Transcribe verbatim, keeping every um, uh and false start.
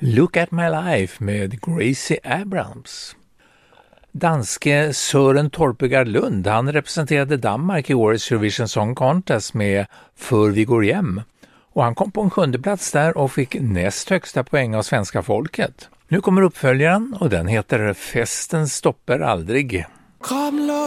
Look at my life med Gracie Abrams. Danske Søren Torpegard Lund, han representerade Danmark i årets Eurovision Song Contest med För vi går hem. Och han kom på en sjunde plats där och fick näst högsta poäng av svenska folket. Nu kommer uppföljaren och den heter Festen stoppar aldrig.